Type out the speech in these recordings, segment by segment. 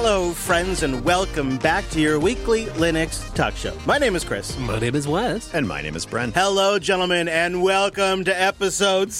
Hello, friends, and welcome back to your weekly Linux talk show. My name is Chris. My name is Wes. And my name is Brent. Hello, gentlemen, and welcome to episode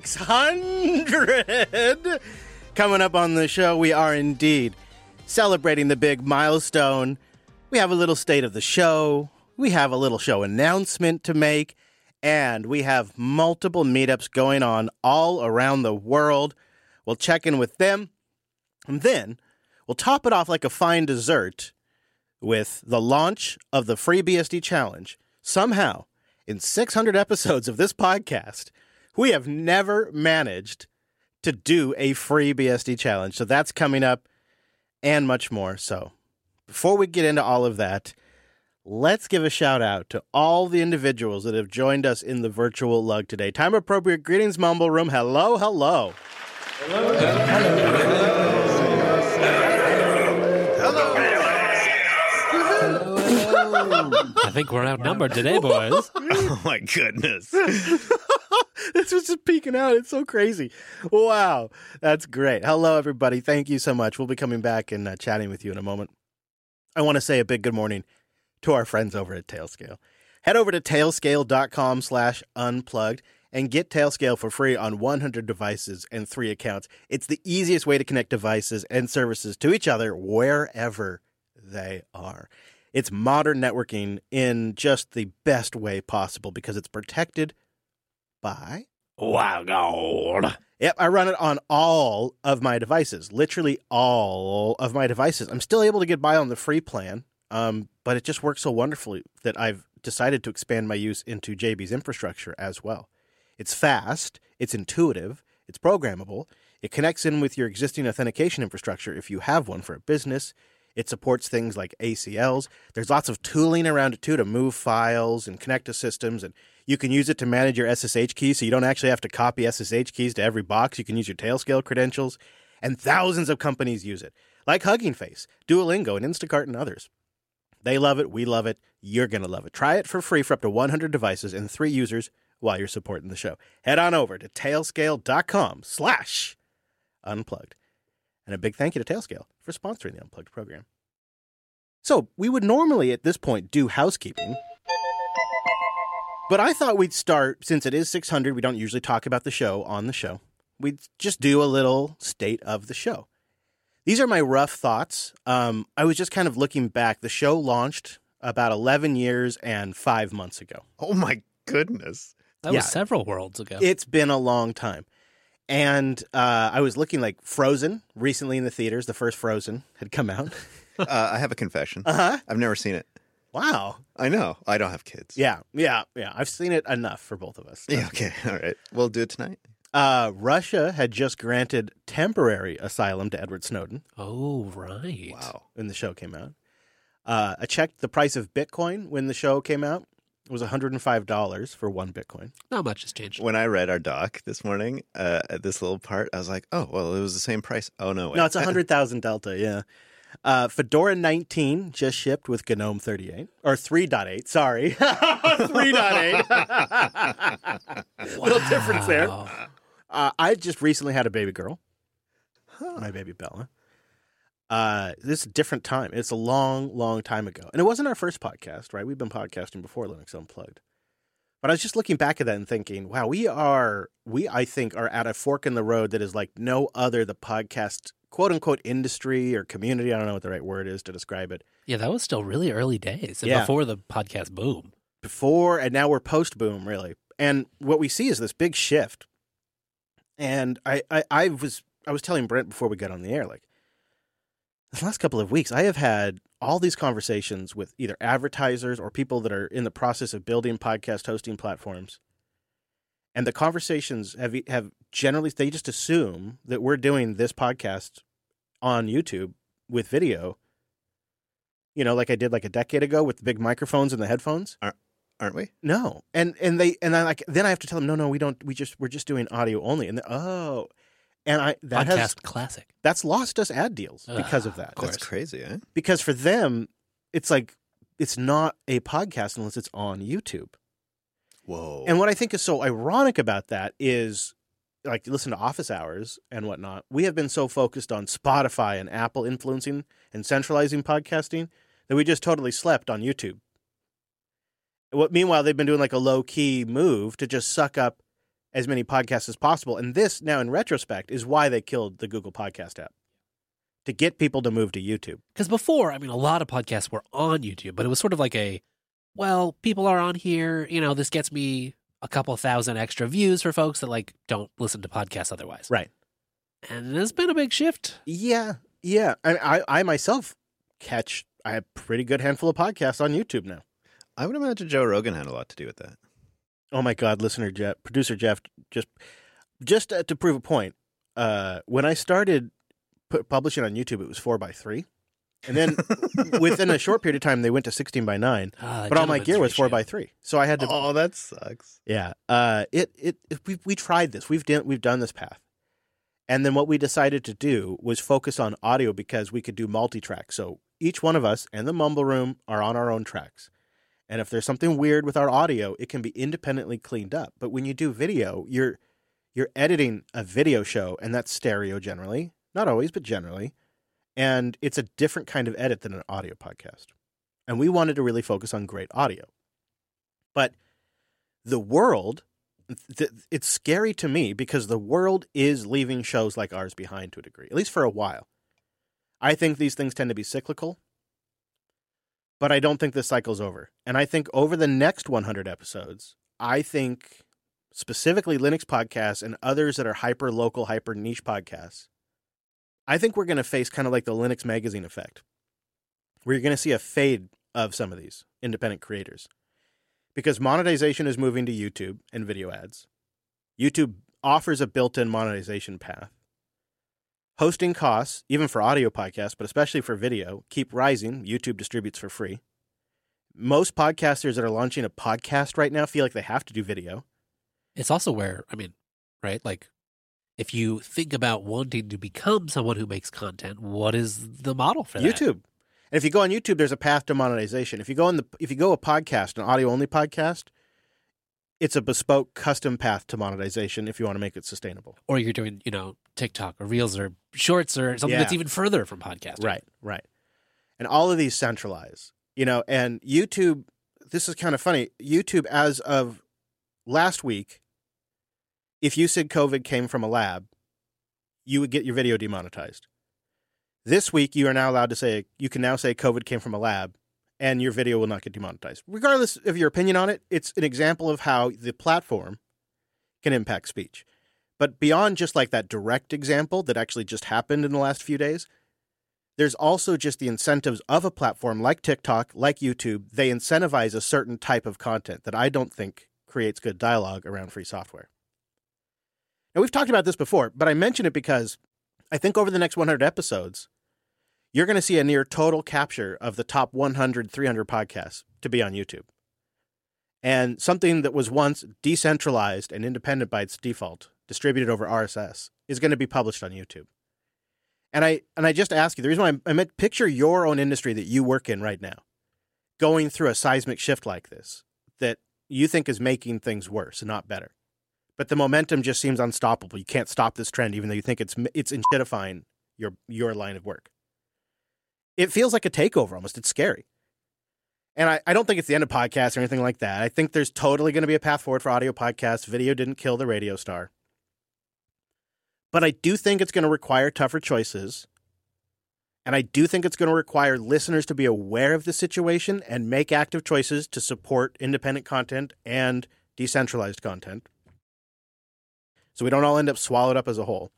600. Coming up on the show, we are indeed celebrating the big milestone. We have a little state of the show. We have a little show announcement to make. And we have multiple meetups going on all around the world. We'll check in with them. And then we'll top it off like a fine dessert with the launch of the FreeBSD Challenge. Somehow, in 600 episodes of this podcast, we have never managed to do a FreeBSD Challenge. So that's coming up and much more. So before we get into all of that, let's give a shout out to all the individuals that have joined us in the virtual lug today. Time appropriate greetings, Mumble Room. Hello, hello. Hello. Hello. I think we're outnumbered today, boys. Oh, my goodness. This was just peeking out. It's so crazy. Wow. That's great. Hello, everybody. Thank you so much. We'll be coming back and chatting with you in a moment. I want to say a big good morning to our friends over at Tailscale. Head over to tailscale.com/unplugged and get Tailscale for free on 100 devices and 3 accounts. It's the easiest way to connect devices and services to each other wherever they are. It's modern networking in just the best way possible because it's protected by WireGuard. Yep, I run it on all of my devices, literally all of my devices. I'm still able to get by on the free plan, but it just works so wonderfully that I've decided to expand my use into JB's infrastructure as well. It's fast, it's intuitive, it's programmable, it connects in with your existing authentication infrastructure if you have one for a business. It supports things like ACLs. There's lots of tooling around it, too, to move files and connect to systems. And you can use it to manage your SSH keys, so you don't actually have to copy SSH keys to every box. You can use your Tailscale credentials. And thousands of companies use it, like Hugging Face, Duolingo, and Instacart, and others. They love it. We love it. You're going to love it. Try it for free for up to 100 devices and 3 users while you're supporting the show. Head on over to tailscale.com/unplugged. And a big thank you to Tailscale for sponsoring the Unplugged program. So we would normally at this point do housekeeping, but I thought we'd start, since it is 600, we don't usually talk about the show on the show. We'd just do a little state of the show. These are my rough thoughts. I was just kind of looking back. The show launched about 11 years and 5 months ago. Oh, my goodness. That was several worlds ago. It's been a long time. And I was looking like Frozen recently in the theaters. The first Frozen had come out. I have a confession. I've never seen it. Wow. I know. I don't have kids. Yeah. I've seen it enough for both of us. Yeah, okay. All right. We'll do it tonight. Russia had just granted temporary asylum to Edward Snowden. Oh, right. Wow. When the show came out. I checked the price of Bitcoin when the show came out. It was $105 for 1 Bitcoin. Not much has changed. When I read our doc this morning, at this little part, I was like, oh, well, it was the same price. Oh, no. Wait. No, it's 100,000 Delta, yeah. Fedora 19 just shipped with GNOME 38. Or 3.8, sorry. 3.8. Little difference there. I just recently had a baby girl. My baby Bella. This is a different time. It's a long, long time ago. And it wasn't our first podcast, right? We've been podcasting before Linux Unplugged. But I was just looking back at that and thinking, wow, we I think are at a fork in the road that is like no other the podcast quote unquote industry or community. I don't know what the right word is to describe it. Yeah, that was still really early days Yeah. before the podcast boom. Before, and now we're post boom, really. And what we see is this big shift. And I was telling Brent before we got on the air, like, the last couple of weeks, I have had all these conversations with either advertisers or people that are in the process of building podcast hosting platforms. And the conversations have generally, they just assume that we're doing this podcast on YouTube with video, you know, like I did like a decade ago with the big microphones and the headphones. Aren't we? No. And then I have to tell them, no, we don't, we're just doing audio only. And Podcast classic. That's lost us ad deals because of that. That's crazy, eh? Because for them, it's like, it's not a podcast unless it's on YouTube. Whoa. And what I think is so ironic about that is like listen to office hours and whatnot, we have been so focused on Spotify and Apple influencing and centralizing podcasting that we just totally slept on YouTube. Meanwhile, they've been doing like a low-key move to just suck up as many podcasts as possible. And this, now in retrospect, is why they killed the Google Podcast app, to get people to move to YouTube. Because before, I mean, a lot of podcasts were on YouTube, but it was sort of like well, people are on here, this gets me a couple thousand extra views for folks that like don't listen to podcasts otherwise. Right. And there's been a big shift. Yeah. I myself catch a pretty good handful of podcasts on YouTube now. I would imagine Joe Rogan had a lot to do with that. Oh my God, producer Jeff, just to prove a point, when I started publishing on YouTube, it was 4:3. And then within a short period of time, they went to 16:9. But all my gear was 4:3. So I had to. Oh, that sucks. Yeah. We tried this. We've done this path. And then what we decided to do was focus on audio because we could do multi-track. So each one of us and the Mumble Room are on our own tracks. And if there's something weird with our audio, it can be independently cleaned up. But when you do video, you're editing a video show, and that's stereo generally. Not always, but generally. And it's a different kind of edit than an audio podcast. And we wanted to really focus on great audio. But the world, it's scary to me because the world is leaving shows like ours behind to a degree, at least for a while. I think these things tend to be cyclical. But I don't think this cycle's over. And I think over the next 100 episodes, I think specifically Linux podcasts and others that are hyper-local, hyper-niche podcasts, I think we're going to face kind of like the Linux magazine effect, where you're going to see a fade of some of these independent creators. Because monetization is moving to YouTube and video ads. YouTube offers a built-in monetization path. Hosting costs, even for audio podcasts, but especially for video, keep rising. YouTube distributes for free. Most podcasters that are launching a podcast right now feel like they have to do video. It's also where, right? Like, if you think about wanting to become someone who makes content, what is the model for that? YouTube. And if you go on YouTube, there's a path to monetization. If you go a podcast, an audio-only podcast, it's a bespoke custom path to monetization if you want to make it sustainable. Or you're doing, TikTok or Reels or Shorts or something that's even further from podcasting. Right. And all of these centralize, and YouTube, this is kind of funny. YouTube, as of last week, if you said COVID came from a lab, you would get your video demonetized. This week, you can now say COVID came from a lab, and your video will not get demonetized. Regardless of your opinion on it, it's an example of how the platform can impact speech. But beyond just like that direct example that actually just happened in the last few days, there's also just the incentives of a platform like TikTok, like YouTube. They incentivize a certain type of content that I don't think creates good dialogue around free software. Now, we've talked about this before, but I mention it because I think over the next 100 episodes, you're going to see a near total capture of the top 100, 300 podcasts to be on YouTube. And something that was once decentralized and independent by its default, distributed over RSS, is going to be published on YouTube. And I just ask you, the reason why I meant picture your own industry that you work in right now, going through a seismic shift like this, that you think is making things worse and not better. But the momentum just seems unstoppable. You can't stop this trend, even though you think it's inshittifying your line of work. It feels like a takeover almost. It's scary. And I don't think it's the end of podcasts or anything like that. I think there's totally going to be a path forward for audio podcasts. Video didn't kill the radio star. But I do think it's going to require tougher choices. And I do think it's going to require listeners to be aware of the situation and make active choices to support independent content and decentralized content, so we don't all end up swallowed up as a whole.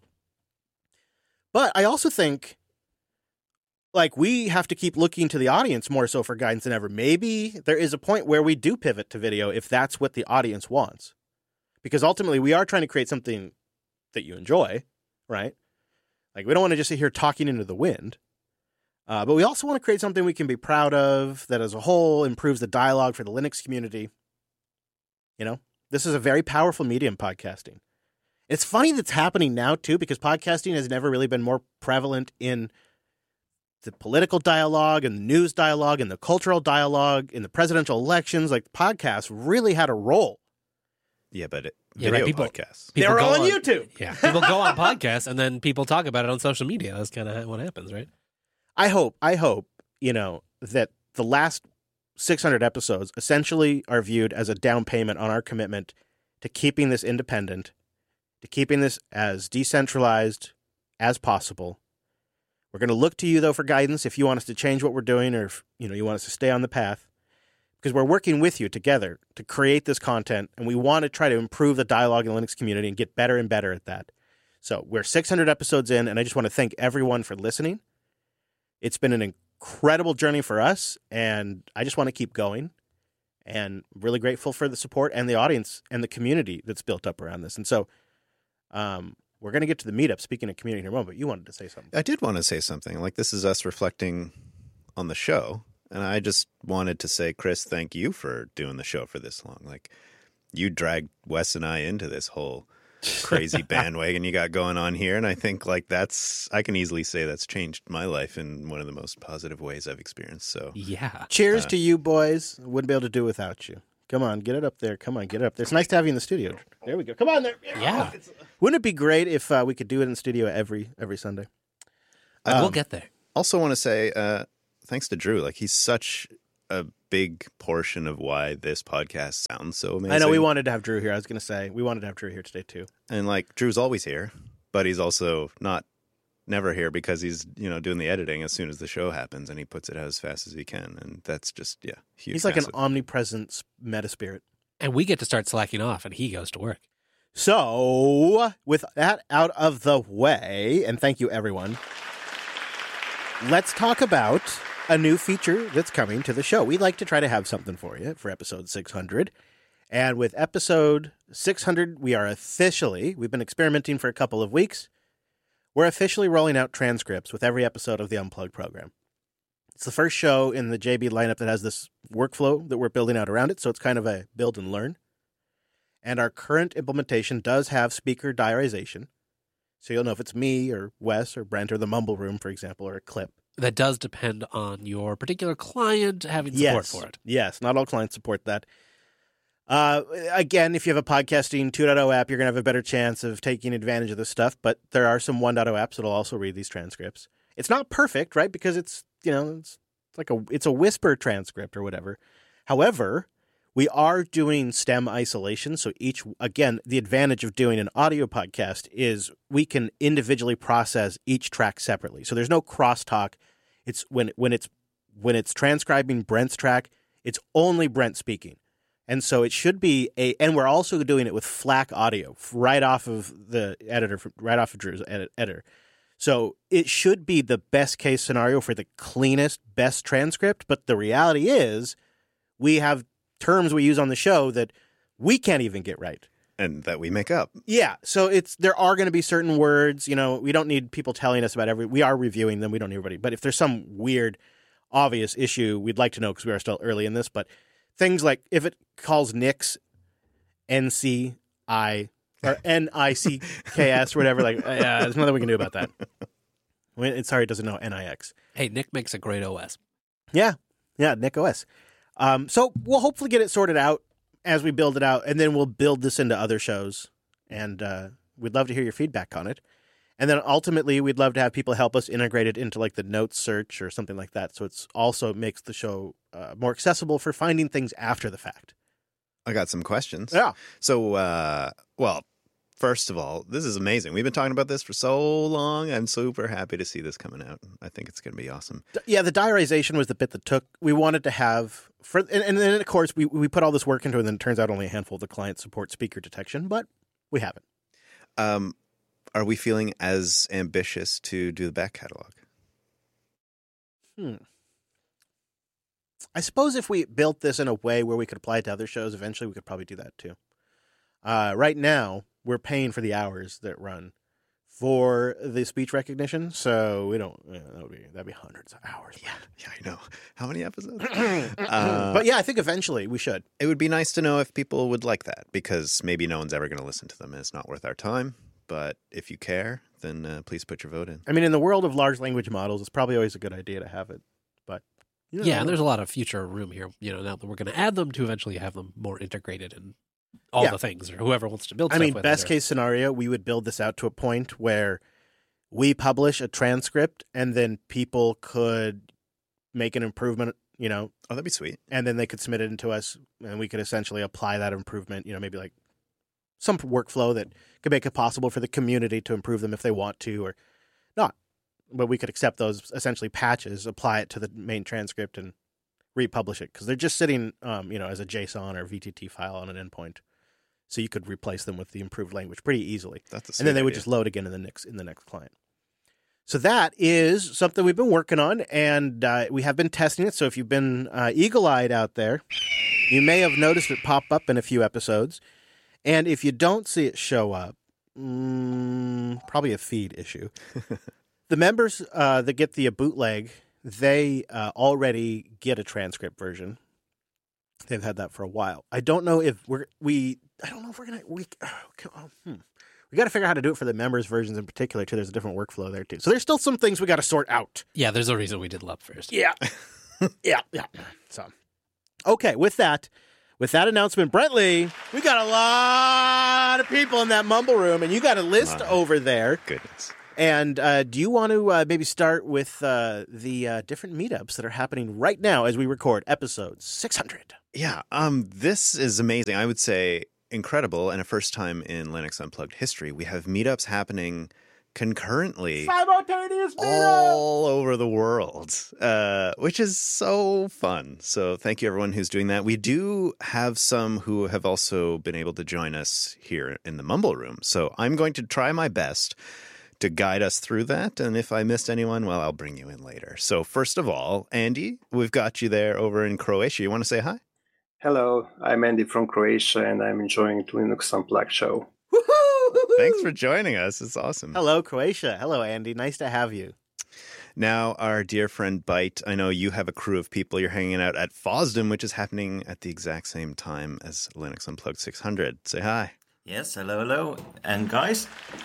But I also think, like, we have to keep looking to the audience more so for guidance than ever. Maybe there is a point where we do pivot to video if that's what the audience wants. Because ultimately, we are trying to create something that you enjoy, right? Like, we don't want to just sit here talking into the wind. But we also want to create something we can be proud of that as a whole improves the dialogue for the Linux community. This is a very powerful medium, podcasting. It's funny that's happening now, too, because podcasting has never really been more prevalent in the political dialogue and the news dialogue and the cultural dialogue in the presidential elections. Like, podcasts really had a role Yeah, but Yeah, video right, people- podcasts. People They're go all on YouTube. Yeah, people go on podcasts, and then people talk about it on social media. That's kind of what happens, right? I hope, that the last 600 episodes essentially are viewed as a down payment on our commitment to keeping this independent, to keeping this as decentralized as possible. We're going to look to you, though, for guidance if you want us to change what we're doing or if you want us to stay on the path. Because we're working with you together to create this content, and we want to try to improve the dialogue in the Linux community and get better and better at that. So we're 600 episodes in, and I just want to thank everyone for listening. It's been an incredible journey for us, and I just want to keep going. And really grateful for the support and the audience and the community that's built up around this. And so we're going to get to the meetup. Speaking of community in a moment, but you wanted to say something. I did want to say something. Like, this is us reflecting on the show. And I just wanted to say, Chris, thank you for doing the show for this long. Like, you dragged Wes and I into this whole crazy bandwagon you got going on here. And I think, like, I can easily say that's changed my life in one of the most positive ways I've experienced. So, Yeah. Cheers to you, boys. Wouldn't be able to do without you. Come on, get it up there. Come on, get it up there. It's nice to have you in the studio. There we go. Come on there. Yeah. Wouldn't it be great if we could do it in the studio every Sunday? We'll get there. also want to say, thanks to Drew. Like, he's such a big portion of why this podcast sounds so amazing. I know we wanted to have Drew here. I was going to say we wanted to have Drew here today too. And like, Drew's always here, but he's also never here because he's, doing the editing as soon as the show happens, and he puts it out as fast as he can. And that's just, huge. He's like massive. an omnipresent meta spirit. And we get to start slacking off, and he goes to work. So, with that out of the way, and thank you, everyone, let's talk about a new feature that's coming to the show. We'd like to try to have something for you for episode 600. And with episode 600, we've been experimenting for a couple of weeks. We're officially rolling out transcripts with every episode of the Unplugged program. It's the first show in the JB lineup that has this workflow that we're building out around it, so it's kind of a build and learn. And our current implementation does have speaker diarization, so you'll know if it's me or Wes or Brent or the Mumble Room, for example, or a clip. That does depend on your particular client having support for it. Yes, not all clients support that. Again, if you have a podcasting 2.0 app, you're going to have a better chance of taking advantage of this stuff, but there are some 1.0 apps that'll also read these transcripts. It's not perfect, right? Because it's a whisper transcript or whatever. However, we are doing stem isolation. So the advantage of doing an audio podcast is we can individually process each track separately. So there's no crosstalk. It's when it's transcribing Brent's track, it's only Brent speaking. And so it should be and we're also doing it with FLAC audio right off of the editor, right off of Drew's editor. So it should be the best case scenario for the cleanest, best transcript. But the reality is we have terms we use on the show that we can't even get right. And that we make up. Yeah. So there are going to be certain words, we don't need people telling us about we are reviewing them. We don't need everybody. But if there's some weird, obvious issue, we'd like to know because we are still early in this. But things like if it calls Nix NCI or NICKS or whatever, there's nothing we can do about that. Sorry, it doesn't know NIX. Hey, Nick makes a great OS. Yeah, Nick OS. So we'll hopefully get it sorted out as we build it out, and then we'll build this into other shows. And we'd love to hear your feedback on it. And then ultimately, we'd love to have people help us integrate it into like the notes search or something like that. So it's also makes the show more accessible for finding things after the fact. I got some questions. Yeah. So, first of all, this is amazing. We've been talking about this for so long. I'm super happy to see this coming out. I think it's going to be awesome. Yeah, the diarization was the bit that we wanted to have and then of course we put all this work into it, and then it turns out only a handful of the clients support speaker detection, but we haven't. Are we feeling as ambitious to do the back catalog? I suppose if we built this in a way where we could apply it to other shows, eventually we could probably do that too. Right now, we're paying for the hours that run for the speech recognition, so we don't. That'd be hundreds of hours. Yeah, I know. How many episodes? But yeah, I think eventually we should. It would be nice to know if people would like that, because maybe no one's ever going to listen to them, and it's not worth our time. But if you care, then please put your vote in. I mean, in the world of large language models, it's probably always a good idea to have it. But and there's a lot of future room here. Now that we're going to add them to eventually have them more integrated and all Yeah. the things, or whoever wants to build I stuff mean, with best it, or- case scenario, we would build this out to a point where we publish a transcript and then people could make an improvement, Oh, that'd be sweet. and then they could submit it into us, and we could essentially apply that improvement, maybe like some workflow that could make it possible for the community to improve them if they want to or not. But we could accept those essentially patches, apply it to the main transcript, and republish it because they're just sitting, as a JSON or VTT file on an endpoint. So you could replace them with the improved language pretty easily, That's a sweet and then they would idea. just load again in the next client. So that is something we've been working on, and we have been testing it. So if you've been eagle-eyed out there, you may have noticed it pop up in a few episodes. And if you don't see it show up, probably a feed issue. The members that get the bootleg, they already get a transcript version. They've had that for a while. I don't know if we got to figure out how to do it for the members versions in particular too. There's a different workflow there too. So there's still some things we got to sort out. Yeah, there's a reason we did Love first. Yeah. yeah. So, okay, with that announcement, Brentley, we got a lot of people in that mumble room, and you got a list over there. Goodness. And do you want to maybe start with the different meetups that are happening right now as we record episode 600? Yeah, this is amazing. I would say incredible, and a first time in Linux Unplugged history. We have meetups happening concurrently Simultaneous all over the world, which is so fun. So thank you, everyone who's doing that. We do have some who have also been able to join us here in the Mumble Room. So I'm going to try my best to guide us through that. And if I missed anyone, well, I'll bring you in later. So first of all, Andy, we've got you there over in Croatia. You want to say hi? Hello, I'm Andy from Croatia, and I'm enjoying the Linux Unplugged show. Thanks for joining us. It's awesome. Hello, Croatia. Hello, Andy. Nice to have you. Now, our dear friend Byte, I know you have a crew of people. You're hanging out at FOSDEM, which is happening at the exact same time as Linux Unplugged 600. Say hi. Yes, hello. And guys?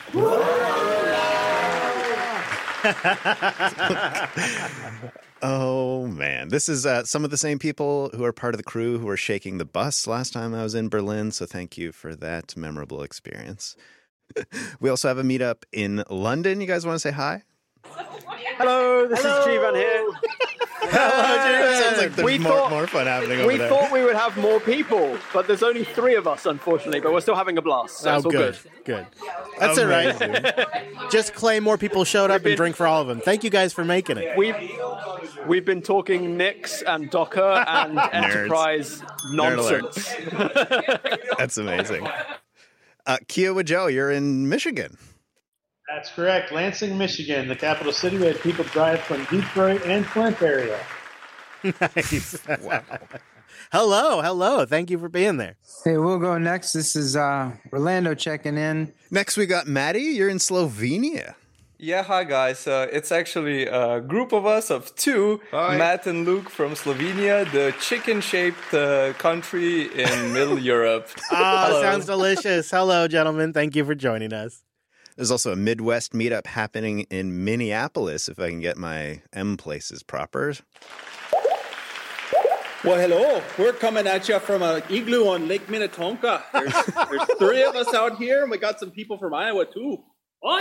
Oh, man. This is some of the same people who are part of the crew who were shaking the bus last time I was in Berlin, so thank you for that memorable experience. We also have a meetup in London. You guys want to say hi? Hello, this is Jivan here. Sounds like there's more fun happening over We there. thought we would have more people, but there's only 3 of us, unfortunately, but we're still having a blast, so it's all good. Good. That's all right. Just claim more people showed up and drink for all of them. Thank you guys for making it. We've been talking Nix and Docker and enterprise nonsense. That's amazing. Kiowa Joe, you're in Michigan. That's correct. Lansing, Michigan, the capital city. We had people drive from Detroit and Flint area. Nice. Wow. Hello. Thank you for being there. Hey, we'll go next. This is Orlando checking in. Next, we got Maddie. You're in Slovenia. Yeah, hi guys. It's actually a group of us of 2, Matt and Luke from Slovenia, the chicken-shaped country in Middle Europe. Oh, sounds delicious. Hello, gentlemen. Thank you for joining us. There's also a Midwest meetup happening in Minneapolis, if I can get my M places proper. Well, hello. We're coming at you from an igloo on Lake Minnetonka. There's 3 of us out here, and we got some people from Iowa, too. Oh,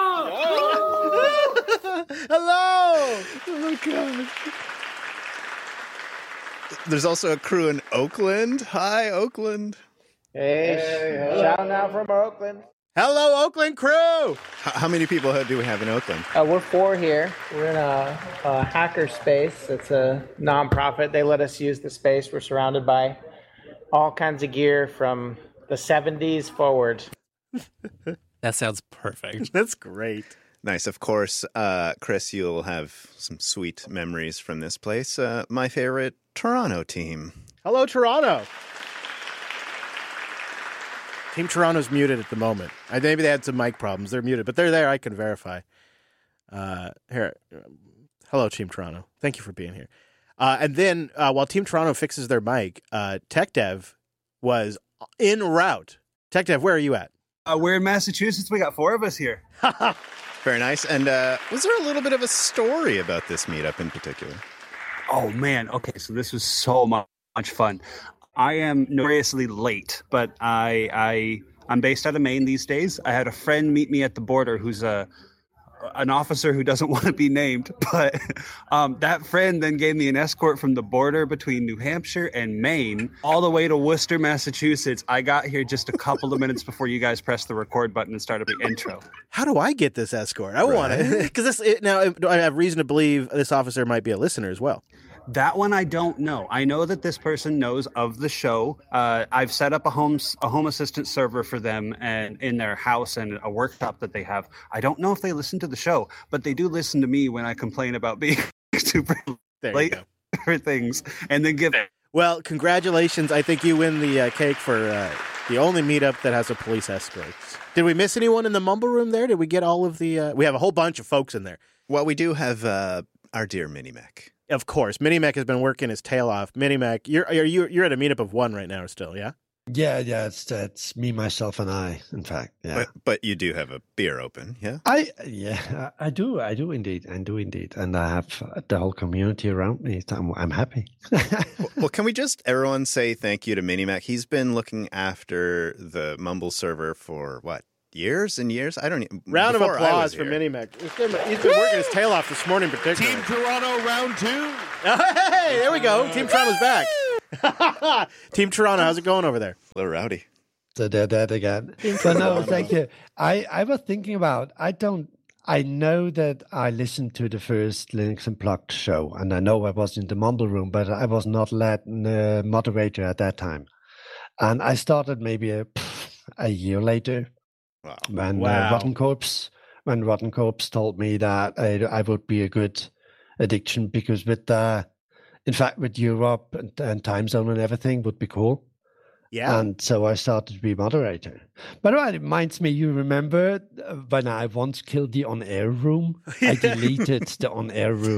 yeah! Hello! Oh, God. There's also a crew in Oakland. Hi, Oakland. Hey, shouting out from Oakland. Hello, Oakland crew! How many people do we have in Oakland? We're 4 here. We're in a hacker space. It's a nonprofit. They let us use the space. We're surrounded by all kinds of gear from the 70s forward. That sounds perfect. That's great. Nice. Of course, Chris, you'll have some sweet memories from this place. My favorite Toronto team. Hello, Toronto. Team Toronto's muted at the moment. Maybe they had some mic problems. They're muted, but they're there. I can verify. Here. Hello, Team Toronto. Thank you for being here. And then while Team Toronto fixes their mic, TechDev was en route. TechDev, where are you at? We're in Massachusetts. We got 4 of us here. Very nice. And was there a little bit of a story about this meetup in particular? Oh, man. Okay, so this was so much fun. I am notoriously late, but I'm based out of Maine these days. I had a friend meet me at the border who's an officer who doesn't want to be named, but that friend then gave me an escort from the border between New Hampshire and Maine all the way to Worcester, Massachusetts. I got here just a couple of minutes before you guys pressed the record button and started the intro. How do I get this escort? I want it. Because now I have reason to believe this officer might be a listener as well. That one I don't know. I know that this person knows of the show. I've set up a home assistant server for them and in their house and a workshop that they have. I don't know if they listen to the show, but they do listen to me when I complain about being super late for things and then give it. Well, congratulations. I think you win the cake for the only meetup that has a police escort. Did we miss anyone in the Mumble Room there? Did we get all of the... we have a whole bunch of folks in there. Well, we do have our dear Minimec. Of course. Minimec has been working his tail off. Minimec, you're at a meetup of one right now still, yeah? Yeah, it's me, myself, and I, in fact. Yeah. But you do have a beer open, yeah? I do indeed. And I have the whole community around me. I'm happy. Well, can we just, everyone say thank you to Minimec? He's been looking after the Mumble server for, what, years and years? I don't even... Round of applause for Minimec. He's been working his tail off this morning particularly. Team Toronto, round 2. Hey, there we go. Team Toronto's back. Team Toronto, how's it going over there? A little rowdy. So they're dead again. But no, thank you. I was thinking about, I know that I listened to the first Linux Unplugged show, and I know I was in the Mumble Room, but I was not moderator at that time. And I started maybe a year later. Wow. When Rotten Corpse told me that I would be a good addiction because in fact with Europe and time zone and everything would be cool. Yeah. And so I started to be moderator. By the way, it reminds me, you remember when I once killed the on-air room? I deleted the on-air room.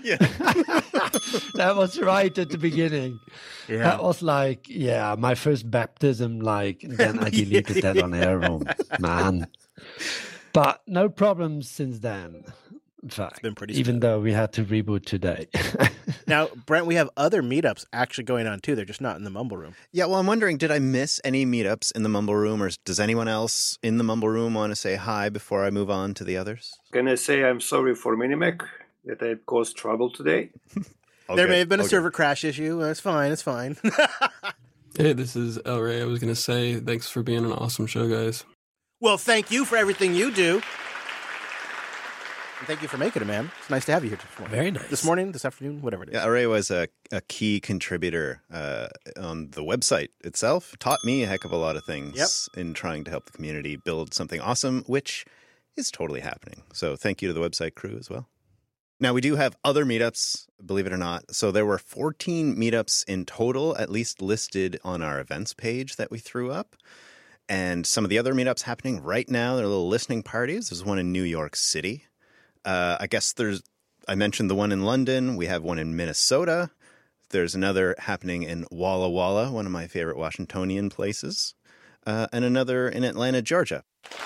That was right at the beginning. Yeah. That was like, my first baptism, and then I deleted that on-air room. Man. But no problems since then. In fact, it's been pretty even though we had to reboot today. Now, Brent, we have other meetups actually going on too. They're just not in the Mumble Room. Yeah, well, I'm wondering, did I miss any meetups in the Mumble Room, or does anyone else in the Mumble Room want to say hi before I move on to the others? Can I say I'm sorry for Minimec that I caused trouble today? There may have been a server crash issue. It's fine. It's fine. Hey, this is El Rey. I was going to say thanks for being an awesome show, guys. Well, thank you for everything you do. And thank you for making it, man. It's nice to have you here this morning. Very nice. This morning, this afternoon, whatever it is. Yeah, Array was a key contributor on the website itself. Taught me a heck of a lot of things in trying to help the community build something awesome, which is totally happening. So thank you to the website crew as well. Now, we do have other meetups, believe it or not. So there were 14 meetups in total, at least listed on our events page that we threw up. And some of the other meetups happening right now, they're little listening parties. There's one in New York City. I guess I mentioned the one in London. We have one in Minnesota. There's another happening in Walla Walla, one of my favorite Washingtonian places, and another in Atlanta, Georgia.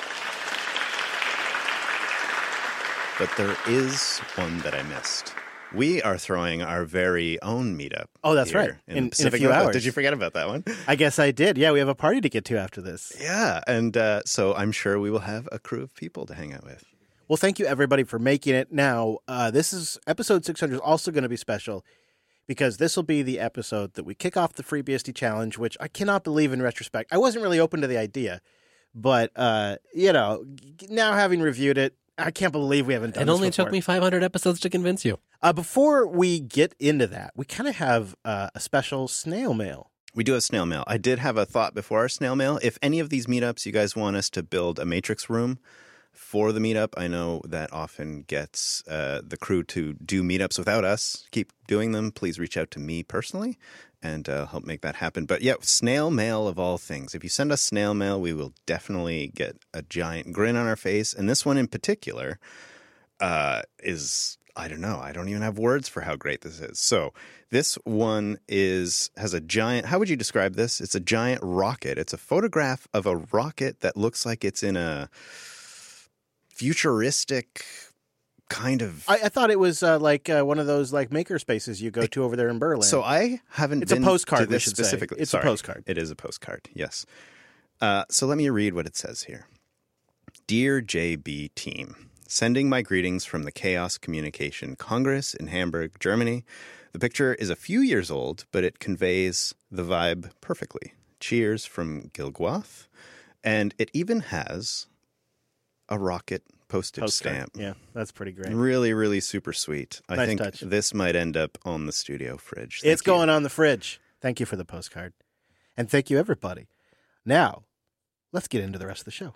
But there is one that I missed. We are throwing our very own meetup. Oh, that's right. In a few hours. Did you forget about that one? I guess I did. Yeah, we have a party to get to after this. Yeah, and so I'm sure we will have a crew of people to hang out with. Well, thank you, everybody, for making it. Now, this is episode 600 is also going to be special because this will be the episode that we kick off the FreeBSD Challenge, which I cannot believe in retrospect. I wasn't really open to the idea, but, now having reviewed it, I can't believe we haven't done this before. It only took me 500 episodes to convince you. Before we get into that, we kind of have a special snail mail. We do have snail mail. I did have a thought before our snail mail. If any of these meetups you guys want us to build a matrix room for the meetup, I know that often gets the crew to do meetups without us. Keep doing them. Please reach out to me personally and help make that happen. But yeah, snail mail of all things. If you send us snail mail, we will definitely get a giant grin on our face. And this one in particular is, I don't know. I don't even have words for how great this is. So this one has a giant, how would you describe this? It's a giant rocket. It's a photograph of a rocket that looks like it's in a futuristic kind of. I thought it was like one of those like maker spaces you go to over there in Berlin. So I haven't. It's been a postcard. To this we should specifically. say. It's Sorry, a postcard. It is a postcard. Yes. So let me read what it says here. Dear JB team, sending my greetings from the Chaos Communication Congress in Hamburg, Germany. The picture is a few years old, but it conveys the vibe perfectly. Cheers from Gilgwath. And it even has a rocket postage stamp. Yeah, that's pretty great. Really, really super sweet. I Nice think touch. this might end up on the studio fridge. It's going on the fridge. Thank you for the postcard. And thank you, everybody. Now, let's get into the rest of the show.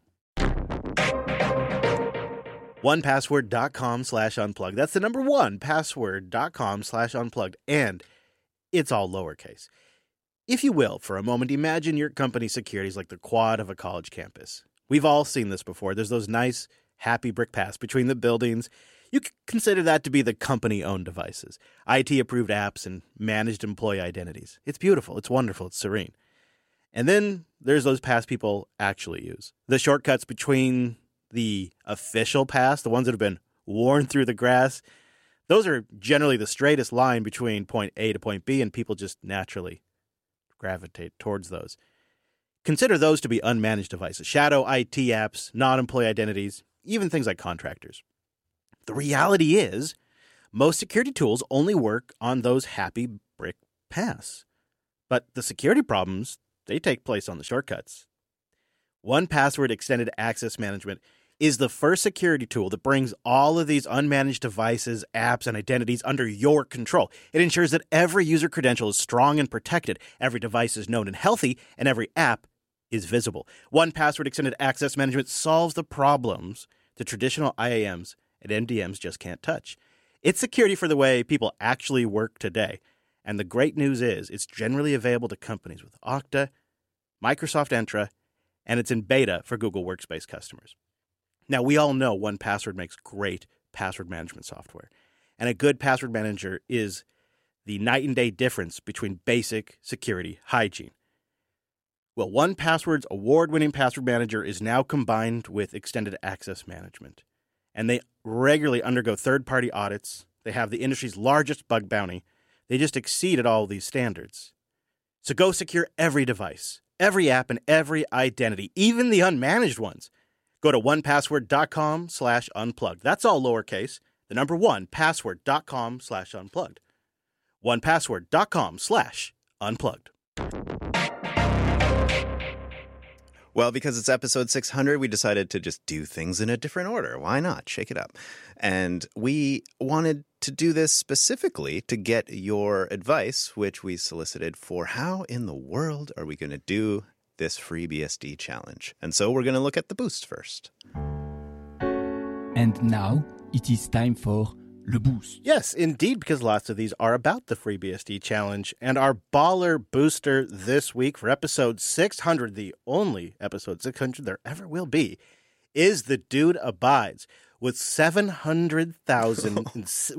1password.com/unplugged. That's the number 1password.com/unplugged. And it's all lowercase. If you will, for a moment, imagine your company's security is like the quad of a college campus. We've all seen this before. There's those nice, happy brick paths between the buildings. You could consider that to be the company-owned devices, IT-approved apps, and managed employee identities. It's beautiful. It's wonderful. It's serene. And then there's those paths people actually use. The shortcuts between the official paths, the ones that have been worn through the grass, those are generally the straightest line between point A to point B, and people just naturally gravitate towards those. Consider those to be unmanaged devices, shadow IT apps, non-employee identities, even things like contractors. The reality is, most security tools only work on those happy brick paths. But the security problems, they take place on the shortcuts. 1Password Extended Access Management is the first security tool that brings all of these unmanaged devices, apps, and identities under your control. It ensures that every user credential is strong and protected, every device is known and healthy, and every app is visible. 1Password Extended Access Management solves the problems that traditional IAMs and MDMs just can't touch. It's security for the way people actually work today. And the great news is it's generally available to companies with Okta, Microsoft Entra, and it's in beta for Google Workspace customers. Now, we all know 1Password makes great password management software. And a good password manager is the night and day difference between basic security hygiene. Well, 1Password's award-winning password manager is now combined with extended access management. And they regularly undergo third-party audits. They have the industry's largest bug bounty. They just exceeded all these standards. So go secure every device, every app, and every identity, even the unmanaged ones. Go to 1password.com/unplugged. That's all lowercase. The number 1password.com/unplugged. 1password.com/unplugged. Well, because it's episode 600, we decided to just do things in a different order. Why not? Shake it up. And we wanted to do this specifically to get your advice, which we solicited for how in the world are we going to do this FreeBSD challenge. And so we're going to look at the boost first. And now it is time for Le Boost. Yes, indeed, because lots of these are about the FreeBSD challenge. And our baller booster this week for episode 600, the only episode 600 there ever will be, is The Dude Abides with 770,000.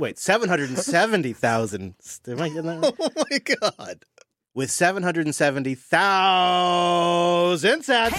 Am I getting that? Oh my God. With 770,000 sats.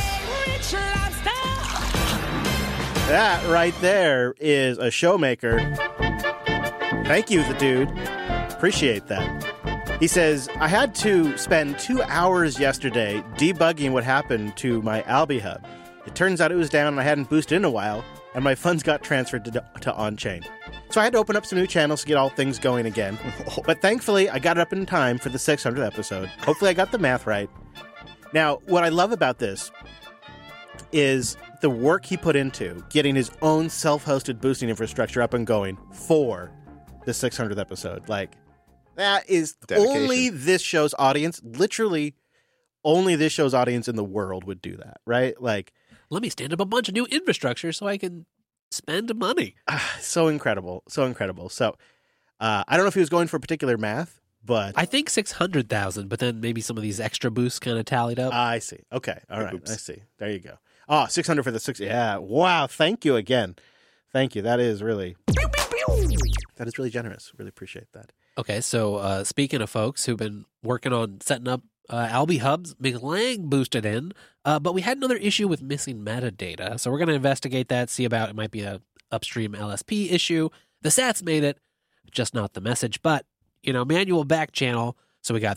That right there is a showmaker. Thank you, the dude. Appreciate that. He says, I had to spend 2 hours yesterday debugging what happened to my Albi Hub. It turns out it was down and I hadn't boosted in a while, and my funds got transferred to on-chain. So I had to open up some new channels to get all things going again. But thankfully, I got it up in time for the 600th episode. Hopefully I got the math right. Now, what I love about this is the work he put into getting his own self-hosted boosting infrastructure up and going for the 600th episode. Like, that is dedication. Only this show's audience, literally only this show's audience in the world would do that, right? Like, let me stand up a bunch of new infrastructure so I can spend money. So incredible. So incredible. So I don't know if he was going for particular math, but I think 600,000, but then maybe some of these extra boosts kind of tallied up. I see. Okay. All right. Oops. I see. There you go. Oh, 600 for the 6. Yeah. Wow. Thank you again. Thank you. That is really generous. Really appreciate that. Okay. So speaking of folks who've been working on setting up Albi hubs, McLang boosted in, but we had another issue with missing metadata. So we're going to investigate that, see about it might be a upstream LSP issue. The sats made it, just not the message. But, manual back channel. So we got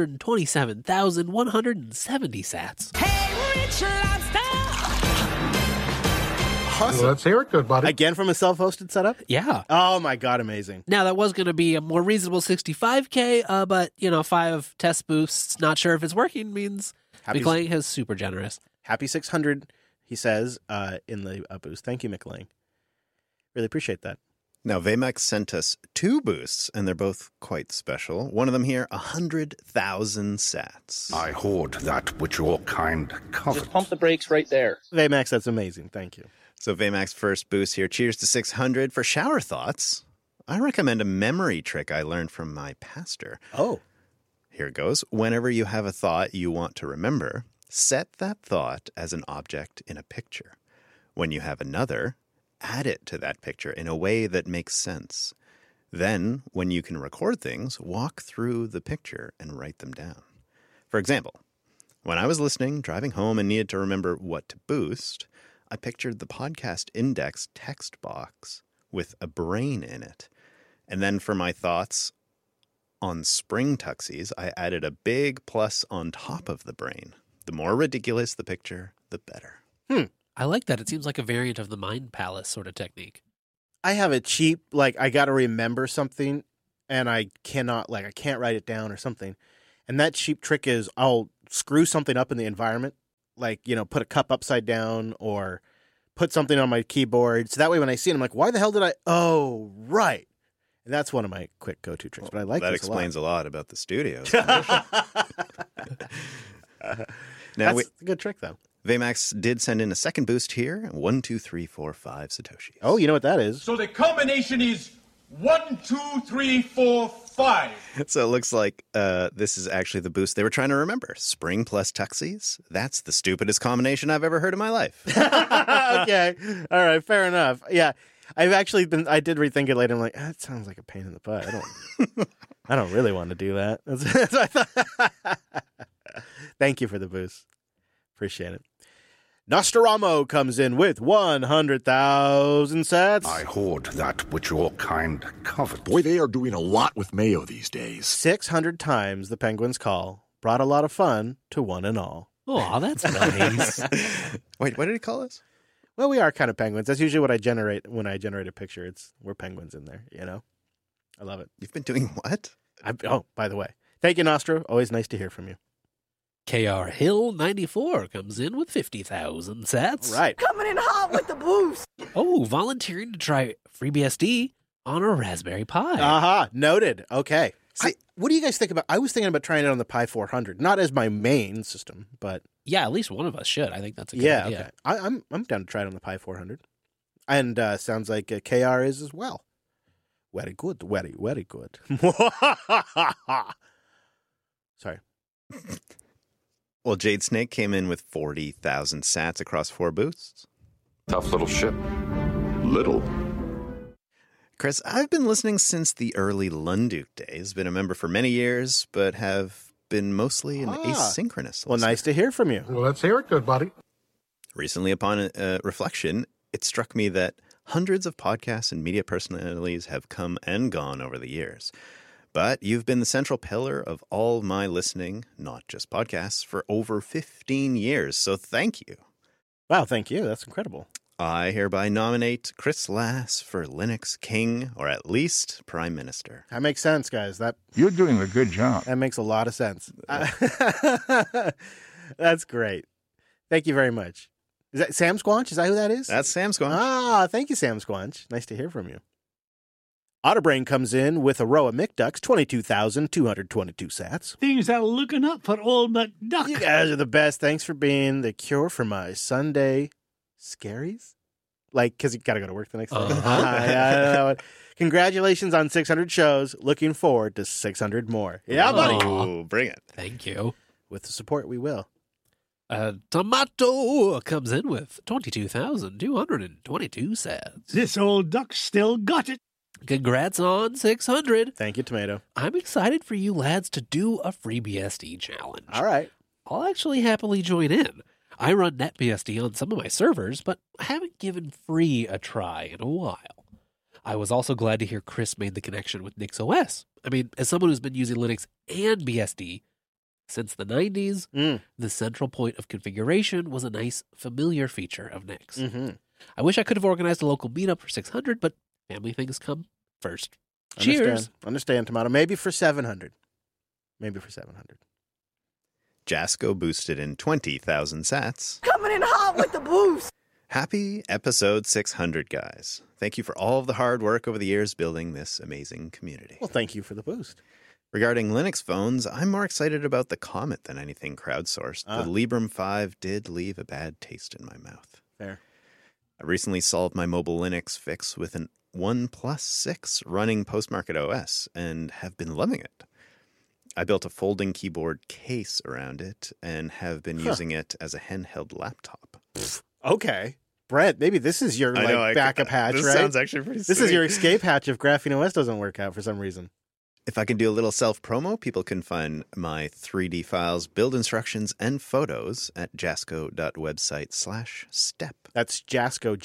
327,170 sats. Hey, Rich Lobster! Awesome. Well, let's hear it, good buddy. Again from a self-hosted setup? Yeah. Oh, my God, amazing. Now, that was going to be a more reasonable 65K, but, 5 test boosts, not sure if it's working, means McLean is super generous. Happy 600, he says, in the boost. Thank you, McLean. Really appreciate that. Now, Vmax sent us 2 boosts, and they're both quite special. One of them here, 100,000 sats. I hoard that which your kind covet. Just pump the brakes right there. Vmax, that's amazing. Thank you. So Vmax first boost here. Cheers to 600. For shower thoughts, I recommend a memory trick I learned from my pastor. Oh. Here it goes. Whenever you have a thought you want to remember, set that thought as an object in a picture. When you have another, add it to that picture in a way that makes sense. Then, when you can record things, walk through the picture and write them down. For example, when I was listening, driving home, and needed to remember what to boost, I pictured the podcast index text box with a brain in it. And then for my thoughts on spring tuxies, I added a big plus on top of the brain. The more ridiculous the picture, the better. I like that. It seems like a variant of the Mind Palace sort of technique. I have a cheap, I got to remember something, and I can't write it down or something. And that cheap trick is I'll screw something up in the environment, put a cup upside down or put something on my keyboard. So that way when I see it, I'm like, why the hell did I? Oh, right. And that's one of my quick go-to tricks, but I like that this explains a lot about the studios. That's a good trick, though. Vmax did send in a second boost here. 1, 2, 3, 4, 5 Satoshis. Oh, you know what that is? So the combination is 1, 2, 3, 4, 5. So it looks like this is actually the boost they were trying to remember. Spring plus tuxies. That's the stupidest combination I've ever heard in my life. Okay. All right. Fair enough. Yeah. I did rethink it later. I'm like, that sounds like a pain in the butt. I don't really want to do that. That's what I thought. Thank you for the boost. Appreciate it. Nostromo comes in with 100,000 sats. I hoard that which your kind covet. Boy, they are doing a lot with mayo these days. 600 times the Penguins call brought a lot of fun to one and all. Oh, that's nice. Wait, what did he call us? Well, we are kind of penguins. That's usually what I generate when I generate a picture. We're penguins in there, I love it. You've been doing what? By the way. Thank you, Nostro. Always nice to hear from you. KR Hill 94 comes in with 50,000 sats. Right. Coming in hot with the boost. Oh, volunteering to try FreeBSD on a Raspberry Pi. Aha, noted. Okay. See, what do you guys think about? I was thinking about trying it on the Pi 400, not as my main system, but yeah, at least one of us should. I think that's a good idea. Okay. I'm down to try it on the Pi 400, and sounds like KR is as well. Very good, very very good. Sorry. Well, Jade Snake came in with 40,000 sats across 4 boosts. Tough little ship. Little. Chris, I've been listening since the early Lunduke days. Been a member for many years, but have been mostly an asynchronous listener. Well, nice to hear from you. Well, let's hear it, good buddy. Recently, upon reflection, it struck me that hundreds of podcasts and media personalities have come and gone over the years. But you've been the central pillar of all my listening, not just podcasts, for over 15 years. So thank you. Wow, thank you. That's incredible. I hereby nominate Chris Lass for Linux King, or at least Prime Minister. That makes sense, guys. You're doing a good job. That makes a lot of sense. That's great. Thank you very much. Is that Sam Squanch? Is that who that is? That's Sam Squanch. Ah, thank you, Sam Squanch. Nice to hear from you. Otterbrain comes in with a row of McDucks, 22,222 sats. Things are looking up for old McDuck. You guys are the best. Thanks for being the cure for my Sunday scaries. Because you got to go to work the next day. Congratulations on 600 shows. Looking forward to 600 more. Yeah, buddy. Ooh, bring it. Thank you. With the support, we will. Tomato comes in with 22,222 sats. This old duck still got it. Congrats on 600. Thank you, Tomato. I'm excited for you lads to do a FreeBSD challenge. All right. I'll actually happily join in. I run NetBSD on some of my servers, but I haven't given free a try in a while. I was also glad to hear Chris made the connection with NixOS. I mean, as someone who's been using Linux and BSD since the 90s, the central point of configuration was a nice, familiar feature of Nix. I wish I could have organized a local meetup for 600, but family things come first. Cheers. Understand, Tomato. Maybe for 700. Jasco boosted in 20,000 sats. Coming in hot with the boost. Happy episode 600, guys. Thank you for all of the hard work over the years building this amazing community. Well, thank you for the boost. Regarding Linux phones, I'm more excited about the Comet than anything crowdsourced. The Librem 5 did leave a bad taste in my mouth. Fair. I recently solved my mobile Linux fix with an OnePlus 6 running Postmarket OS and have been loving it. I built a folding keyboard case around it and have been using it as a handheld laptop. Okay. Brett, maybe this is your backup hatch, this right? This sounds actually pretty This sweet. is your escape hatch if Graphene OS doesn't work out for some reason. If I can do a little self-promo, people can find my 3D files, build instructions, and photos at jasco.website/step. That's Jasco,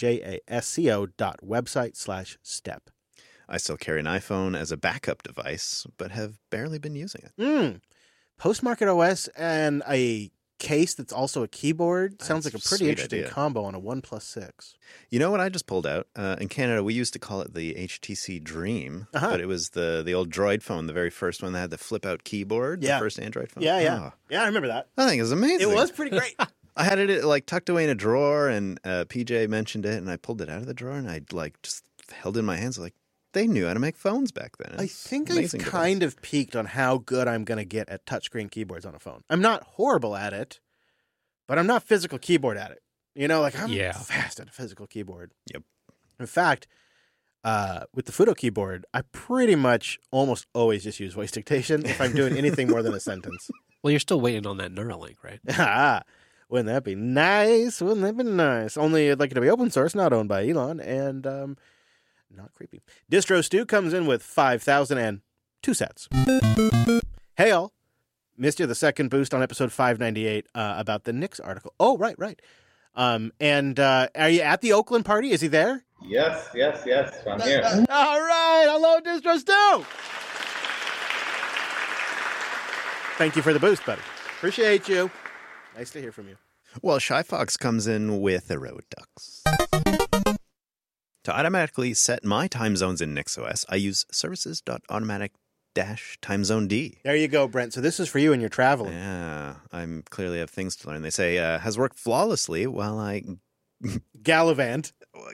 JASCO.website/step. I still carry an iPhone as a backup device, but have barely been using it. Postmarket OS and a case that's also a keyboard sounds like a pretty sweet interesting idea. combo on a OnePlus 6. You know what I just pulled out? In Canada, we used to call it the HTC Dream, but it was the old Droid phone, the very first one that had the flip-out keyboard, the first Android phone. Yeah, I remember that. I think it was amazing. It was pretty great. I had it like tucked away in a drawer, and PJ mentioned it, and I pulled it out of the drawer, and I like just held it in my hands like, they knew how to make phones back then. I think I've kind of peaked on how good I'm going to get at touchscreen keyboards on a phone. I'm not horrible at it, but I'm not physical keyboard at it. You know, like I'm fast at a physical keyboard. Yep. In fact, with the Fudo keyboard, I pretty much almost always just use voice dictation if I'm doing anything more than a sentence. Well, you're still waiting on that Neuralink, right? Wouldn't that be nice? Wouldn't that be nice? Only I'd like it to be open source, not owned by Elon, and not creepy. Distro Stu comes in with 5,002 sets. Hey, all. Missed you the second boost on episode 598 about the Nix article. Oh, right. And are you at the Oakland party? Is he there? Yes. I'm here. All right. Hello, Distro Stu. Thank you for the boost, buddy. Appreciate you. Nice to hear from you. Well, Shy Fox comes in with the Road Ducks. To automatically set my time zones in NixOS, I use services.automatic-timezoned. There you go, Brent. So this is for you and your traveling. Yeah, I clearly have things to learn. They say, has worked flawlessly while I gallivant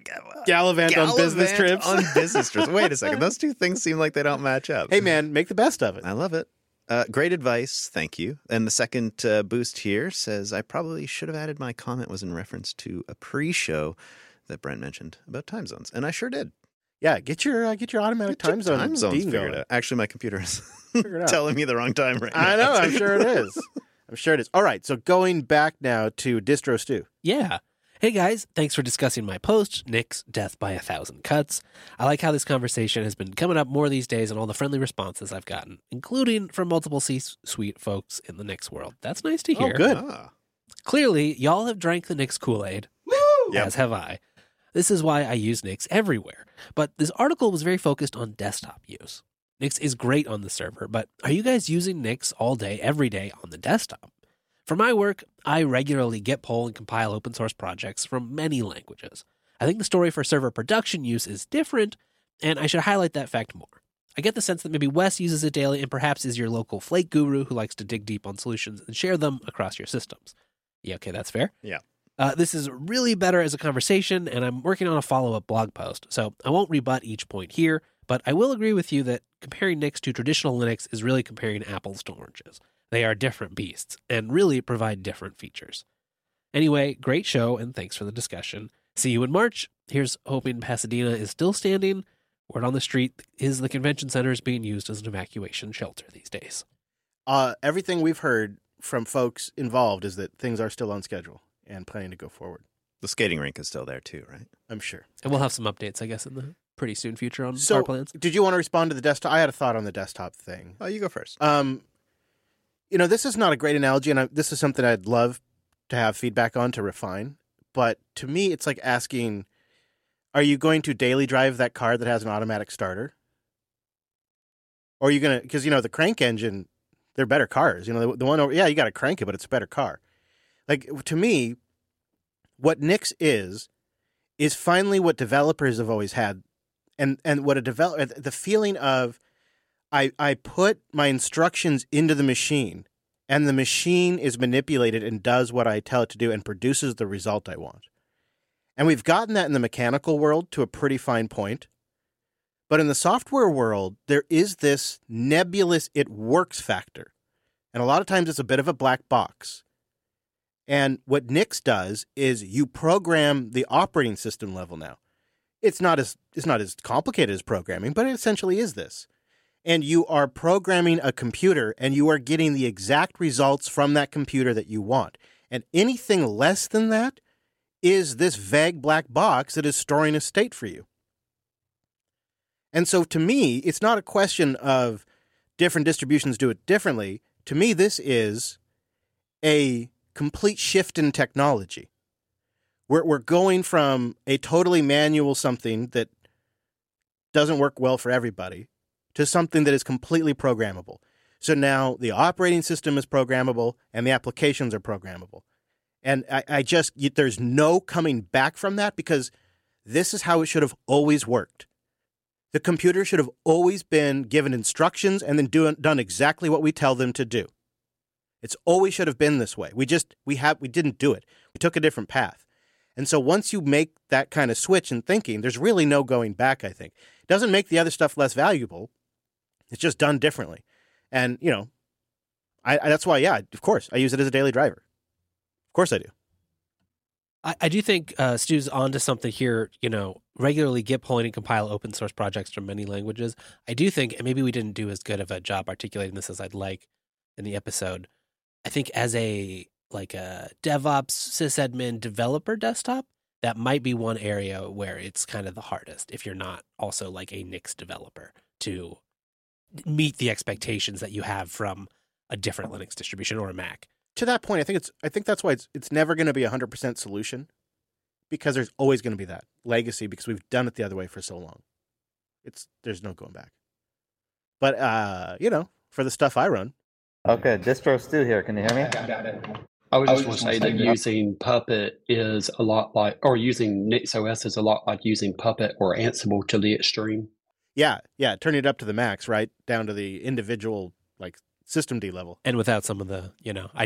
on business trips. Wait a second. Those two things seem like they don't match up. Hey, man, make the best of it. I love it. Great advice. Thank you. And the second boost here says, I probably should have added my comment was in reference to a pre-show that Brent mentioned about time zones. And I sure did. Yeah, get your automatic time zones figured out. Actually, my computer is telling me the wrong time right now. I know. I'm sure it is. All right. So going back now to Distro Stu. Yeah. Hey guys, thanks for discussing my post, Nick's Death by 1,000 Cuts. I like how this conversation has been coming up more these days and all the friendly responses I've gotten, including from multiple C-suite folks in the Nix world. That's nice to hear. Oh, good. Clearly, y'all have drank the Nix Kool-Aid, as have I. This is why I use Nix everywhere. But this article was very focused on desktop use. Nix is great on the server, but are you guys using Nix all day, every day on the desktop? For my work, I regularly git pull and compile open source projects from many languages. I think the story for server production use is different, and I should highlight that fact more. I get the sense that maybe Wes uses it daily and perhaps is your local Flake guru who likes to dig deep on solutions and share them across your systems. Yeah, okay, that's fair. Yeah. This is really better as a conversation, and I'm working on a follow-up blog post, so I won't rebut each point here, but I will agree with you that comparing Nix to traditional Linux is really comparing apples to oranges. They are different beasts, and really provide different features. Anyway, great show, and thanks for the discussion. See you in March. Here's hoping Pasadena is still standing. Word on the street is the convention center is being used as an evacuation shelter these days. Everything we've heard from folks involved is that things are still on schedule and planning to go forward. The skating rink is still there too, right? I'm sure. And we'll have some updates, I guess, in the pretty soon future on So, our plans. did you want to respond to the desktop? I had a thought on the desktop thing. Oh, you go first. This is not a great analogy, and this is something I'd love to have feedback on to refine. But to me, it's like asking, Are you going to daily drive that car that has an automatic starter? Or are you going to, because, the crank engine, they're better cars. The one over, you got to crank it, but it's a better car. Like, to me, what Nix is finally what developers have always had. And what the feeling of, I put my instructions into the machine, and the machine is manipulated and does what I tell it to do and produces the result I want. And we've gotten that in the mechanical world to a pretty fine point. But in the software world, there is this nebulous it works factor. And a lot of times it's a bit of a black box. And what Nix does is you program the operating system level now. It's not as complicated as programming, but it essentially is this. And you are programming a computer, and you are getting the exact results from that computer that you want. And anything less than that is this vague black box that is storing a state for you. And so to me, it's not a question of different distributions do it differently. To me, this is a complete shift in technology. We're going from a totally manual something that doesn't work well for everybody to something that is completely programmable. So now the operating system is programmable and the applications are programmable. And there's no coming back from that, because this is how it should have always worked. The computer should have always been given instructions and then done exactly what we tell them to do. It's always should have been this way. We didn't do it. We took a different path. And so once you make that kind of switch in thinking, there's really no going back, I think. It doesn't make the other stuff less valuable. It's just done differently. And, that's why, of course, I use it as a daily driver. Of course I do. I do think Stu's onto something here, regularly git pulling and compile open source projects from many languages. I do think, and maybe we didn't do as good of a job articulating this as I'd like in the episode. I think as a DevOps sysadmin developer desktop, that might be one area where it's kind of the hardest if you're not also like a Nix developer to meet the expectations that you have from a different Linux distribution or a Mac. To that point, I think that's why it's never going to be 100% solution, because there's always going to be that legacy, because we've done it the other way for so long. There's no going back. But for the stuff I run. Okay, Distro Stu here. Can you hear me? I would just want to say that using Puppet is a lot like, or using NixOS is a lot like using Puppet or Ansible to the extreme. Yeah, turning it up to the max, right down to the individual system D level. And without some of the,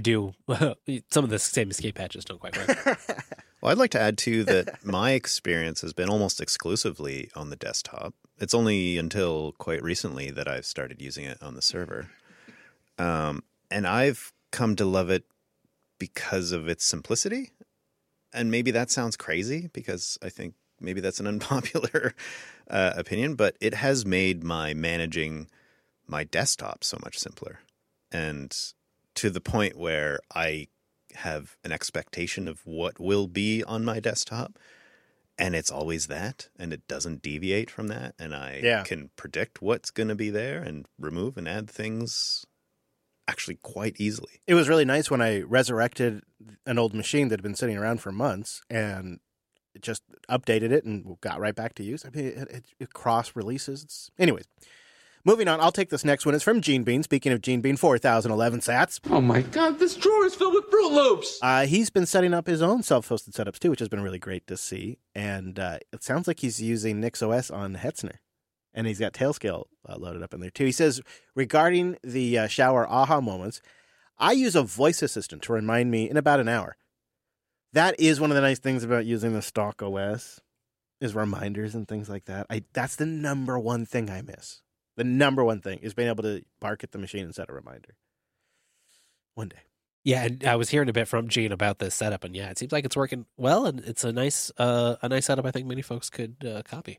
some of the same escape hatches don't quite work. Well, I'd like to add, too, that my experience has been almost exclusively on the desktop. It's only until quite recently that I've started using it on the server. And I've come to love it because of its simplicity. And maybe that sounds crazy, because I think maybe that's an unpopular opinion, but it has made my managing my desktop so much simpler. And to the point where I have an expectation of what will be on my desktop, and it's always that, and it doesn't deviate from that, and I can predict what's going to be there and remove and add things actually quite easily. It was really nice when I resurrected an old machine that had been sitting around for months, and it just updated it and got right back to use. I mean, it cross releases. Anyways. Moving on, I'll take this next one. It's from Gene Bean. Speaking of Gene Bean, 4,011 sats. Oh my God, this drawer is filled with Fruit Loops. He's been setting up his own self-hosted setups too, which has been really great to see. And it sounds like he's using NixOS on Hetzner. And he's got Tailscale loaded up in there too. He says, regarding the shower aha moments, I use a voice assistant to remind me in about an hour. That is one of the nice things about using the stock OS, is reminders and things like that. That's the number one thing I miss. The number one thing is being able to bark at the machine and set a reminder. One day. Yeah, and I was hearing a bit from Gene about this setup, and it seems like it's working well, and it's a nice setup I think many folks could copy.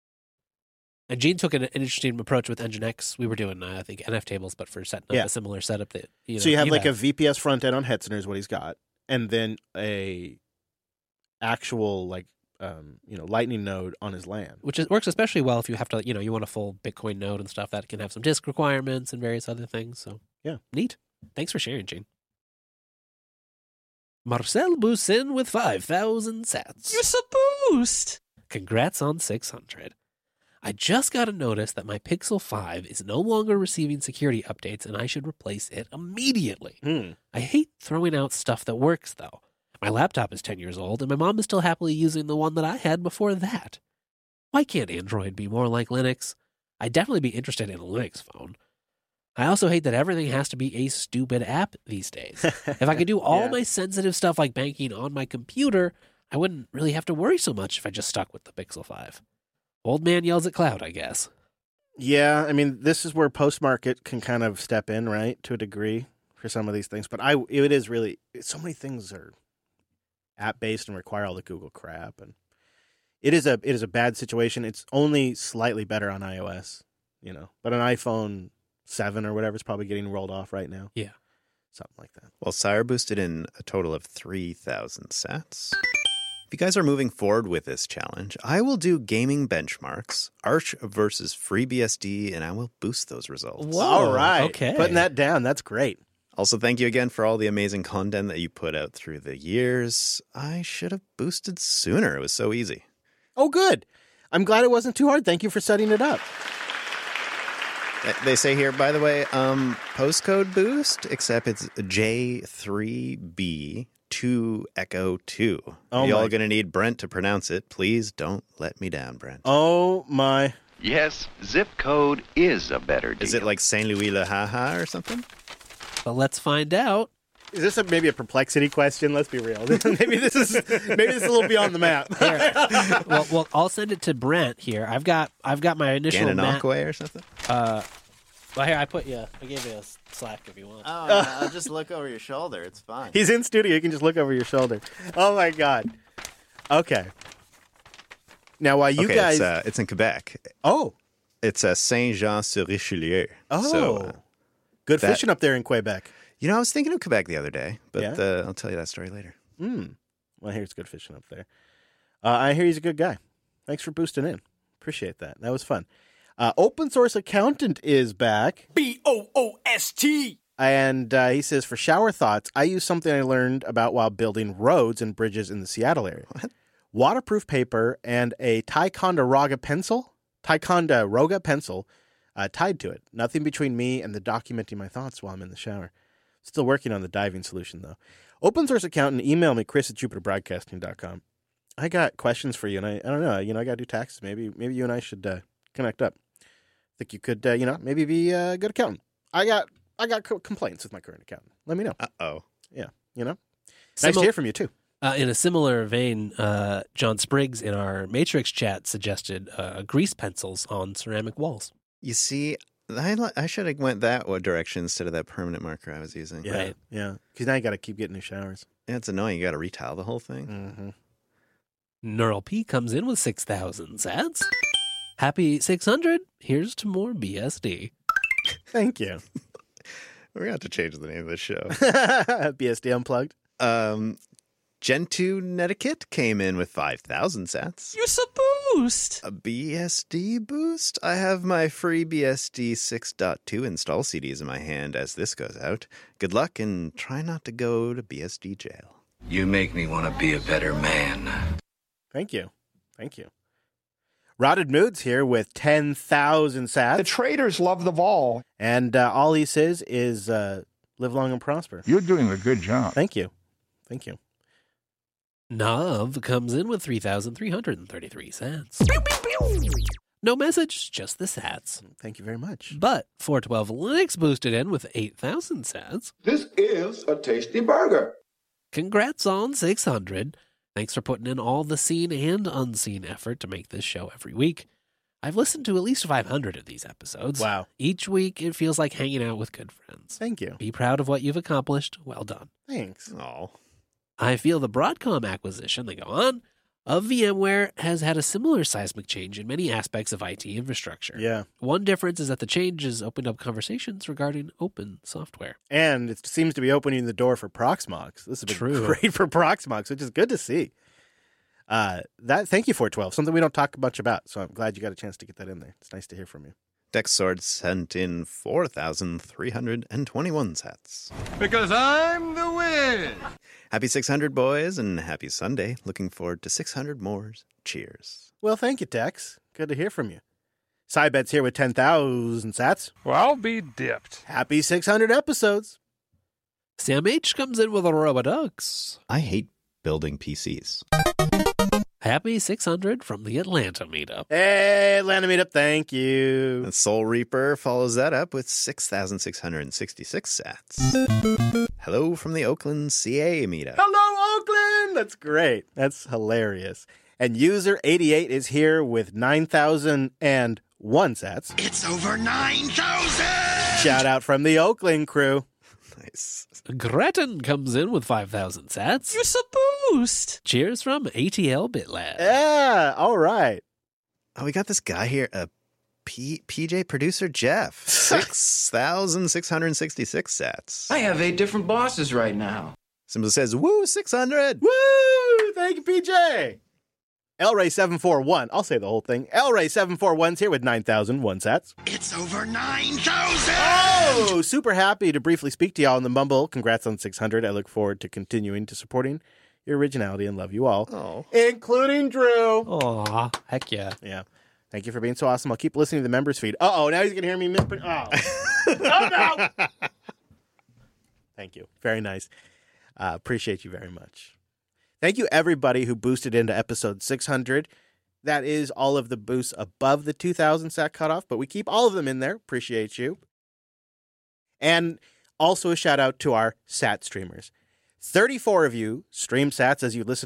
And Gene took an interesting approach with Nginx. We were doing, I think, NF tables, but for setting up a similar setup that So you have a VPS front end on Hetzner is what he's got, and then a actual Lightning node on his LAN. Which works especially well if you have to, you want a full Bitcoin node and stuff that can have some disk requirements and various other things. So, neat. Thanks for sharing, Gene. Marcel Boussin with 5,000 sats. You're so boost. Congrats on 600. I just got a notice that my Pixel 5 is no longer receiving security updates and I should replace it immediately. I hate throwing out stuff that works, though. My laptop is 10 years old and my mom is still happily using the one that I had before that. Why can't Android be more like Linux? I'd definitely be interested in a Linux phone. I also hate that everything has to be a stupid app these days. If I could do all my sensitive stuff like banking on my computer, I wouldn't really have to worry so much if I just stuck with the Pixel 5. Old man yells at cloud, I guess. Yeah, I mean, this is where Postmarket can kind of step in, right, to a degree for some of these things. But it is really, so many things are app-based and require all the Google crap. And it is a bad situation. It's only slightly better on iOS, but an iPhone 7 or whatever is probably getting rolled off right now. Yeah. Something like that. Well, Sire boosted in a total of 3,000 sats. If you guys are moving forward with this challenge, I will do gaming benchmarks, Arch versus FreeBSD, and I will boost those results. Whoa, all right. Okay. Putting that down. That's great. Also, thank you again for all the amazing content that you put out through the years. I should have boosted sooner. It was so easy. Oh, good. I'm glad it wasn't too hard. Thank you for setting it up. They say here, by the way, postcode boost, except it's J3B2 Echo 2. Oh, y'all going to need Brent to pronounce it. Please don't let me down, Brent. Oh, my. Yes, zip code is a better deal. Is it like Saint Louis Le Ha or something? Well, let's find out. Is this maybe a perplexity question? Let's be real. maybe this is a little beyond the map. well, I'll send it to Brent here. I've got my initial Gananoque or something. Well, here I gave you a Slack if you want. Oh, no, I'll just look over your shoulder. It's fine. He's in studio. You can just look over your shoulder. Oh my God. Okay. Now, while you guys, it's in Quebec. Oh, it's Saint-Jean-sur-Richelieu. Oh, so, good fishing up there in Quebec. I was thinking of Quebec the other day, but I'll tell you that story later. Well, I hear it's good fishing up there. I hear he's a good guy. Thanks for boosting in. Appreciate that. That was fun. Open Source Accountant is back. BOOST. And he says, for shower thoughts, I use something I learned about while building roads and bridges in the Seattle area. What? Waterproof paper and a Ticonderoga pencil tied to it. Nothing between me and the documenting my thoughts while I'm in the shower. Still working on the diving solution, though. Open Source Accountant, email me, chris@jupiterbroadcasting.com. I got questions for you, and I don't know. I got to do taxes. Maybe you and I should connect up. Think you could, maybe be a good accountant. I got complaints with my current accountant. Let me know. Uh-oh. Yeah, nice to hear from you, too. In a similar vein, John Spriggs in our Matrix chat suggested grease pencils on ceramic walls. You see, I should have went that direction instead of that permanent marker I was using. Yeah, right. Yeah. Because now you got to keep getting new showers. Yeah, it's annoying. You got to retile the whole thing. Mm-hmm. Neural P comes in with 6,000 sats. Happy 600. Here's to more BSD. Thank you. We're going to have to change the name of the show. BSD Unplugged. Gentoo Netiquette came in with 5,000 sats. You're so boost. A BSD boost? I have my free BSD 6.2 install CDs in my hand as this goes out. Good luck and try not to go to BSD jail. You make me want to be a better man. Thank you. Rotted Moods here with 10,000 sats. The traders love the vol. And all he says is live long and prosper. You're doing a good job. Thank you. Nav comes in with 3,333 sats. No message, just the sats. Thank you very much. But 412 Linux boosted in with 8,000 sats. This is a tasty burger. Congrats on 600. Thanks for putting in all the seen and unseen effort to make this show every week. I've listened to at least 500 of these episodes. Wow. Each week, it feels like hanging out with good friends. Thank you. Be proud of what you've accomplished. Well done. Thanks. Oh. I feel the Broadcom acquisition, they go on, of VMware has had a similar seismic change in many aspects of IT infrastructure. Yeah. One difference is that the change has opened up conversations regarding open software. And it seems to be opening the door for Proxmox. This has been great for Proxmox, which is good to see. Thank you, 412. Something we don't talk much about, so I'm glad you got a chance to get that in there. It's nice to hear from you. Dexsword sent in 4,321 sats. Because I'm the Wiz. Happy 600, boys, and happy Sunday. Looking forward to 600 more. Cheers. Well, thank you, Tex. Good to hear from you. Cybet's here with 10,000 sats. Well, I'll be dipped. Happy 600 episodes. Sam H comes in with a Robodux. I hate building PCs. Happy 600 from the Atlanta meetup. Hey, Atlanta meetup, thank you. And Soul Reaper follows that up with 6,666 sats. Hello from the Oakland CA meetup. Hello, Oakland! That's great. That's hilarious. And user 88 is here with 9,001 sats. It's over 9,000! Shout out from the Oakland crew. Nice. Gretton comes in with 5,000 sats. You're so boost. Cheers from ATL BitLab. Yeah, all right. Oh, we got this guy here, PJ producer Jeff. 6,666 sats. I have 8 different bosses right now. Simple says, woo, 600. Woo! Thank you, PJ. Elray741. I'll say the whole thing. Elray741's here with 9,001 sats. It's over 9,000! Oh, super happy to briefly speak to y'all in the Mumble. Congrats on 600. I look forward to continuing to supporting your originality and love you all. Oh. Including Drew. Aw, heck yeah. Yeah. Thank you for being so awesome. I'll keep listening to the members feed. Uh-oh, now he's going to hear me misprint. Oh. Oh, no. Thank you. Very nice. Appreciate you very much. Thank you, everybody who boosted into episode 600. That is all of the boosts above the 2,000 sat cutoff, but we keep all of them in there. Appreciate you. And also a shout out to our sat streamers. 34 of you stream sats as you listen